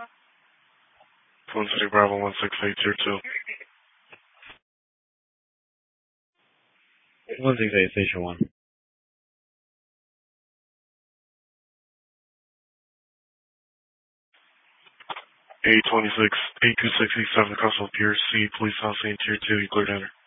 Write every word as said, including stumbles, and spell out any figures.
Twin City Bravo one six eight, tier two. one six eight, station one. A twenty-six, eight two six eight seven, Crossville Pier C, Police House, tier two, you cleared enter.